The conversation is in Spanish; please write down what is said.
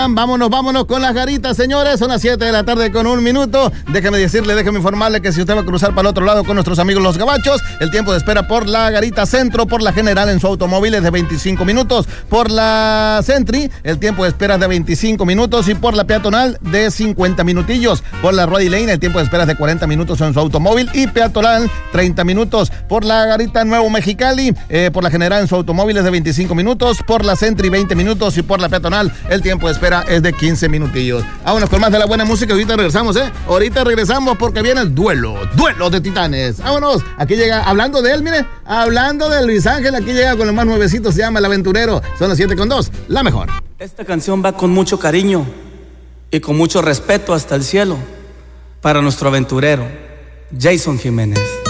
Instagram. Vámonos con las garitas, señores. Son las 7 de la tarde con 1 minuto. Déjeme informarle que si usted va a cruzar para el otro lado con nuestros amigos los gabachos, el tiempo de espera por la garita centro, por la general en su automóvil es de 25 minutos. Por la Sentry, el tiempo de espera es de 25 minutos. Y por la peatonal, de 50 minutillos. Por la Roddy Lane, el tiempo de espera es de 40 minutos en su automóvil. Y peatonal, 30 minutos. Por la garita Nuevo Mexicali, por la general en su automóvil es de 25 minutos. Por la Sentry, 20 minutos. Y por la peatonal, el tiempo de espera es de 15 minutillos. Vámonos con más de la buena música. Ahorita regresamos, Ahorita regresamos porque viene el duelo de titanes. Vámonos. Aquí llega, hablando de él, mire, hablando de Luis Ángel, aquí llega con lo más nuevecito, se llama El Aventurero. Son las 7:02, la mejor. Esta canción va con mucho cariño y con mucho respeto hasta el cielo para nuestro aventurero, Jason Jiménez.